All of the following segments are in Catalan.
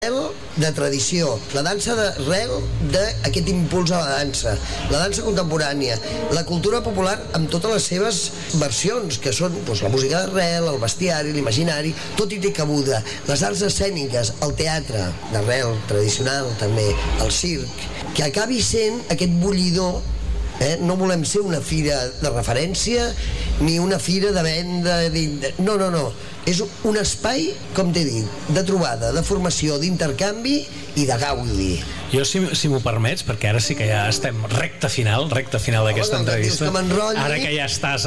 de tradició, la dansa d'arrel d'aquest impuls a la dansa contemporània, la cultura popular amb totes les seves versions, que són la música d'arrel, el bestiari, l'imaginari, tot hi té cabuda, les arts escèniques, el teatre d'arrel tradicional també, el circ, que acabi sent aquest bullidor. No volem ser una fira de referència ni una fira de venda, no, és un espai, com t'he dit, de trobada, de formació, d'intercanvi i de gaudi. Jo, si m'ho permets, perquè ara sí que ja estem recta final d'aquesta entrevista. Ara que ja estàs,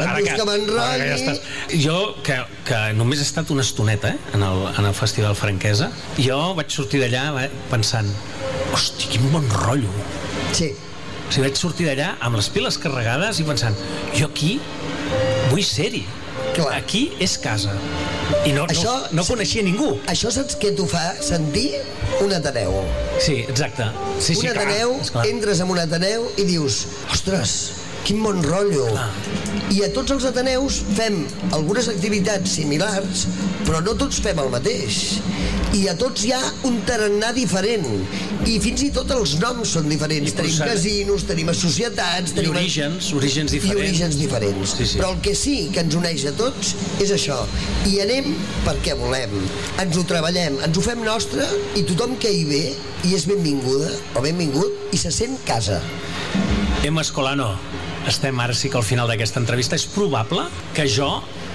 jo, que només he estat una estoneta en el Festival Franquesa, jo vaig sortir d'allà pensant, hosti, quin bon rotllo. Sí. O sigui, vaig sortir d'allà amb les piles carregades i pensant, jo aquí vull ser-hi. Clar. Aquí és casa. I no coneixia ningú. Això saps què t'ho fa sentir? Un Ateneu. Sí, exacte. Sí, un Ateneu, entres en un Ateneu i dius, ostres, quin bon rotllo. Clar. I a tots els Ateneus fem algunes activitats similars, però no tots fem el mateix. I a tots hi ha un tarannà diferent. I fins i tot els noms són diferents. Tenim casinos, tenim societats... I orígens diferents. I orígens diferents. Sí. Però el que sí que ens uneix a tots és això. I anem perquè volem. Ens ho treballem, ens ho fem nostre i tothom que hi ve i és benvinguda o benvingut i se sent casa. Emma Escolano, estem ara sí que al final d'aquesta entrevista. És probable que jo,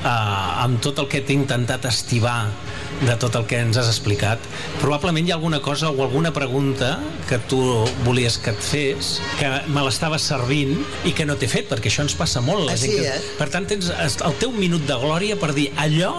amb tot el que t'he intentat estivar de tot el que ens has explicat, probablement hi ha alguna cosa o alguna pregunta que tu volies que et fes, que me l'estaves servint i que no t'he fet, perquè això ens passa molt. Per tant, tens el teu minut de glòria per dir allò.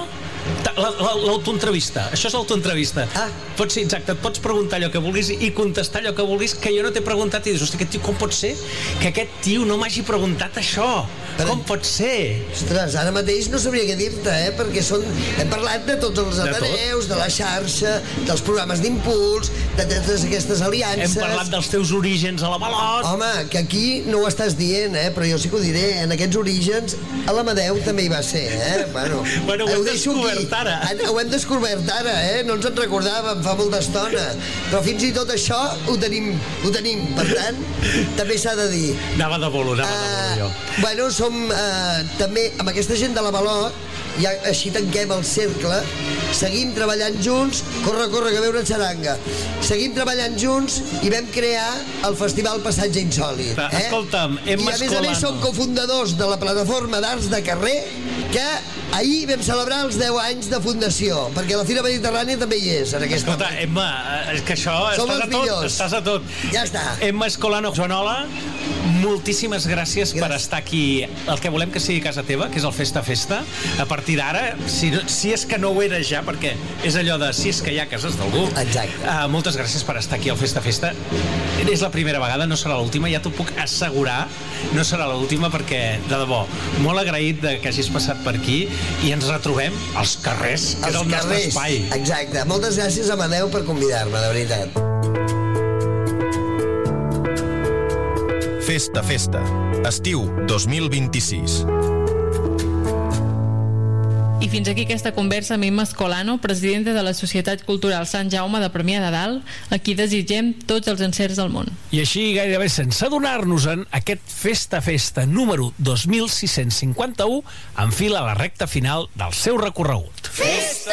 L'autoentrevista, això és l'autoentrevista. Pots ser exacte, et pots preguntar allò que vulguis i contestar allò que vulguis que jo no t'he preguntat i dius, hosti, aquest tio, com pot ser que aquest tio no m'hagi preguntat això? Com pot ser? Ostres, ara mateix no sabria què dir-te, perquè hem parlat de tots els Ateneus, de la xarxa, dels programes d'impuls, de totes aquestes aliances. Hem parlat dels teus orígens a l'Avalot. Home, que aquí no ho estàs dient, però jo sí que ho diré, en aquests orígens a l'Amadeu també hi va ser, Bueno, ho hem descobert ara. Ho hem descobert ara, no ens en recordàvem fa molta estona, però fins i tot això ho tenim, per tant, també s'ha de dir. Anava de bolo jo. Bueno, som també amb aquesta gent de l'Avalot, ja així tanquem el cercle, seguim treballant junts, corre, que ve una xaranga. Seguim treballant junts i vam crear el Festival Passatge Insòlit. Escolta'm, Emma Escolano. I a més som cofundadors de la plataforma d'Arts de Carrer, que ahir vam celebrar els 10 anys de fundació, perquè la Fira Mediterrània també hi és en aquesta... Escolta, Emma, és que això estàs a tot. Ja està. Emma Escolano, Joanola, moltíssimes gràcies per estar aquí. El que volem que sigui casa teva, que és el Festa Festa. A partir d'ara, si és que no ho era ja, perquè és allò de si és que hi ha cases d'algú. Exacte. Moltes gràcies per estar aquí al Festa Festa. És la primera vegada, no serà l'última, ja t'ho puc assegurar, no serà l'última, perquè, de debò, molt agraït que hagis passat per aquí i ens retrobem als carrers, que és el nostre espai. Exacte. Moltes gràcies, Amadeu, per convidar-me, de veritat. Festa, estiu 2026. I fins aquí aquesta conversa amb Emma Escolano, presidenta de la Societat Cultural Sant Jaume de Premià de Dalt, a qui desitgem tots els encerts del món. I així, gairebé sense adonar-nos-en, aquest Festa número 2651 enfila la recta final del seu recorregut. Festa!